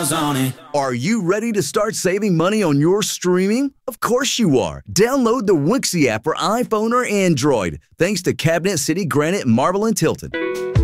miles on it. Are you ready to start saving money on your streaming? Of course you are. Download the Wixie app for iPhone or Android. Thanks to Cabinet City Granite Marble and Tilton.